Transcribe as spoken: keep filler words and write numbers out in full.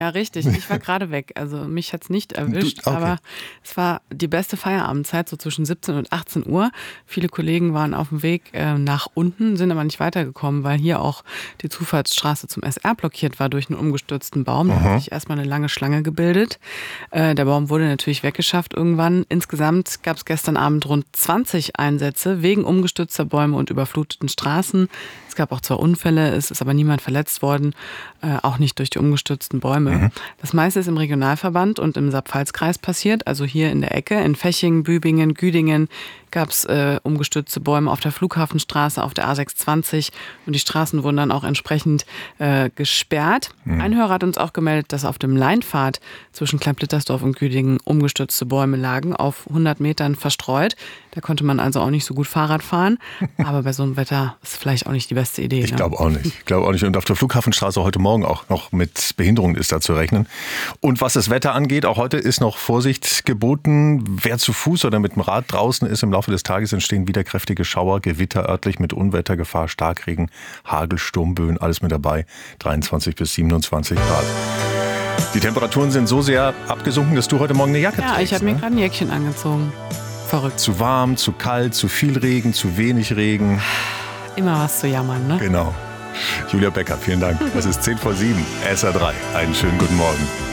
Ja, richtig. Ich war gerade weg. Also mich hat's nicht erwischt, Du, okay. aber es war die beste Feierabendzeit, so zwischen siebzehn und achtzehn Uhr. Viele Kollegen waren auf dem Weg äh, nach unten, sind aber nicht weitergekommen, weil hier auch die Zufahrtsstraße zum S R blockiert war durch einen umgestürzten Baum. Da hat sich erstmal eine lange Schlange gebildet. Äh, der Baum wurde natürlich weggeschafft irgendwann. Insgesamt gab es gestern Abend rund zwanzig Einsätze wegen umgestürzter Bäume und überfluteten Straßen. Es gab auch zwar Unfälle, es ist aber niemand verletzt worden, äh, auch nicht durch die umgestürzten Bäume. Mhm. Das meiste ist im Regionalverband und im Saarpfalz-Kreis passiert, also hier in der Ecke. In Feching, Bübingen, Güdingen gab es äh, umgestürzte Bäume auf der Flughafenstraße, auf der A sechshundertzwanzig und die Straßen wurden dann auch entsprechend äh, gesperrt. Mhm. Ein Hörer hat uns auch gemeldet, dass auf dem Leinpfad zwischen Klein-Blittersdorf und Güdingen umgestürzte Bäume lagen, auf hundert Metern verstreut. Da konnte man also auch nicht so gut Fahrrad fahren, aber bei so einem Wetter ist vielleicht auch nicht die beste Idee. Ich ne? glaube auch nicht. Ich glaube auch nicht. Und auf der Flughafenstraße heute Morgen auch noch mit Behinderungen ist da zu rechnen. Und was das Wetter angeht, auch heute ist noch Vorsicht geboten. Wer zu Fuß oder mit dem Rad draußen ist, im Laufe des Tages entstehen wieder kräftige Schauer, Gewitter örtlich mit Unwettergefahr, Starkregen, Hagel, Sturmböen, alles mit dabei. dreiundzwanzig bis siebenundzwanzig Grad. Die Temperaturen sind so sehr abgesunken, dass du heute Morgen eine Jacke Ja, trägst. ich habe mir ne? gerade ein Jäckchen angezogen. Verrückt. Zu warm, zu kalt, zu viel Regen, zu wenig Regen. Immer was zu jammern, ne? Genau. Julia Becker, vielen Dank. Es ist zehn vor sieben, S R drei. Einen schönen guten Morgen.